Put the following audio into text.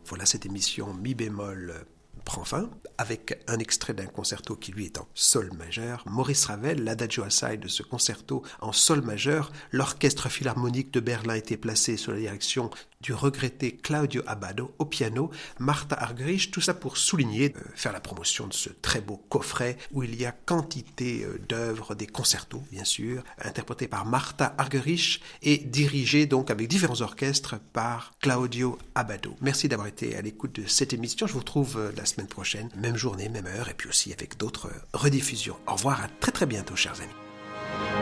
Voilà, cette émission mi bémol prend fin avec un extrait d'un concerto qui lui est en sol majeur. Maurice Ravel, l'Adagio assai de ce concerto en sol majeur. L'orchestre philharmonique de Berlin était placé sous la direction du regretté Claudio Abbado au piano, Martha Argerich, tout ça pour souligner, faire la promotion de ce très beau coffret où il y a quantité d'œuvres, des concertos bien sûr, interprétés par Martha Argerich et dirigés donc avec différents orchestres par Claudio Abbado. Merci d'avoir été à l'écoute de cette émission. Je vous retrouve la semaine prochaine, même journée, même heure, et puis aussi avec d'autres rediffusions. Au revoir, à très très bientôt, chers amis.